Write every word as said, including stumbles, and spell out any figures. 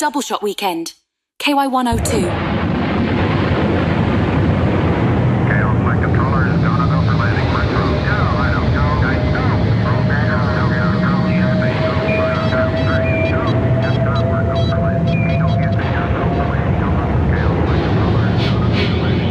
double shot weekend. K Y one oh two.